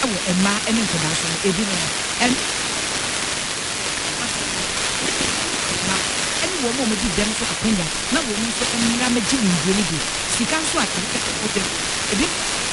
ɛwɔ mmaa ɛne nkɔdaa so no ebi no ɛn wo mo di dem so akonya na wo mo so nra ma gyi ndie ni bi sika so akeke ko dem ebi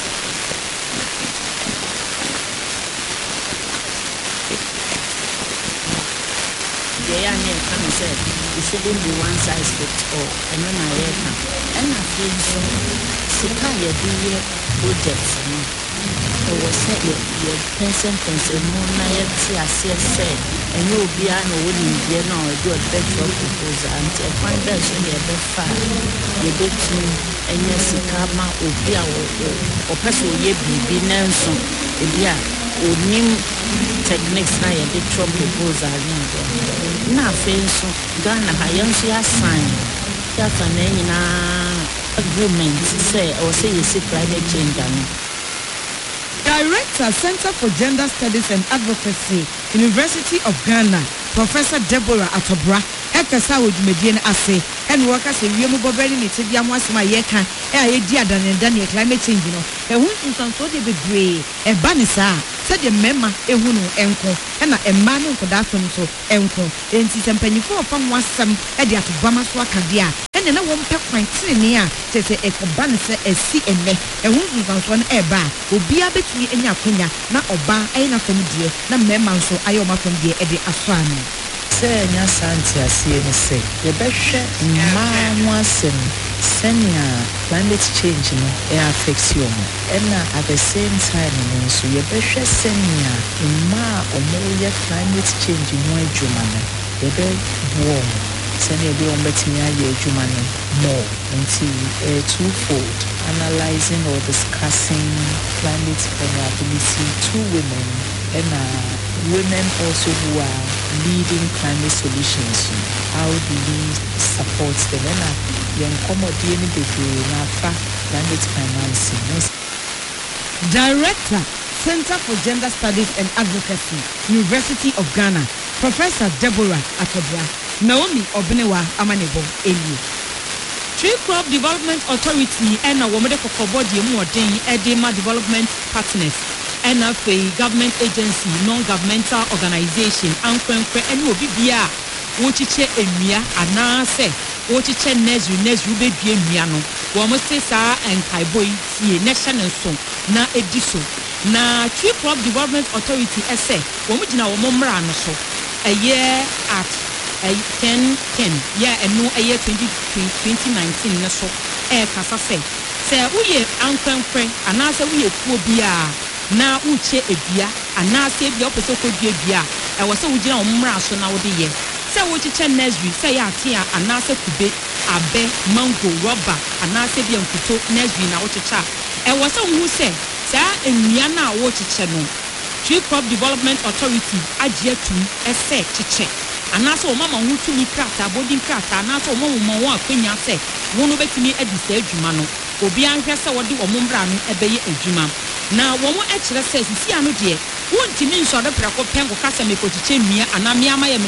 yeah and can say it shouldn't be one size fits all and then I and I feel so sika ye do project no o was say your person no na ye ti ase say and you be an old India now do a better proposal and a find that so you be far you be to and yes kama obi a o person ye bibi nanso e bia onim techniques na ye be true proposal ni na fenso Ghana ha yenso ya sign ya kana nyina agreement say or say you see climate change and Director, Center for Gender Studies and Advocacy, University of Ghana, Professor Deborah Atobra, Ekasa Udumedian Ase, and workers in Yomo Boberi Nitidia Mwasma Yeka, Dia Daniel climate change, a wound in so de grey, a banisa, said the memma, a hunu enko, and a man for that one so enko, and see some penny for from one some at the Bamaswa Kadia, and then I won't pack my near, says a banisa, a sea and me, a wound on one air bar, will be a bit in your kunya, not oba, aina from dear, na memman so Ioma from dear Eddie Aswani. Say, nya Santia, see, say, the best man was senior climate change affects you, and at the same time, so your best senior or more climate change in my Jumana, the best warm, senior be on Betia, Jumana more until twofold analyzing or discussing climate vulnerability to women and women also who are leading climate solutions. How do we support them? And climate financing. Director, Center for Gender Studies and Advocacy, University of Ghana, Professor Deborah Atobra, Naomi Obenewa Amanebo Eli. Tree Crop Development Authority and a woman for body more Edema Development Partners. NFA government agency, non-governmental organization, and Bibia, Wochiche Emia, Anase, Wochiche Nezu Baby Miano, Wamostesa and Kaiboy, National Song, Na Ediso, Na Tree Crop Development Authority, essay, Womujina Momrano, a year at a 10, yeah, and no a year 2019, so, Kasa say we Uncle Frank, Anasa, we poor Bia. Na uche ebia anase bia opese kodua bia e wo se wo gina omra so na wo de ye se wo chiche nursery se ya tia anase kube abe mango rubber anase bia nkuto nursery na wo chicha e wo se wo se sa enua na wo chiche no Tree Crop Development Authority agiatu ese chiche anase wo mama hu tumi krata body krata anase wo mama wo akwanya se wo no betimi adisa adwuma no obi anhwe se wo de wo mbra no ebeye adwuma na wo mo ekire se sisi ano de won timi nsore prako pengo kasa mekochiche nua anamia ma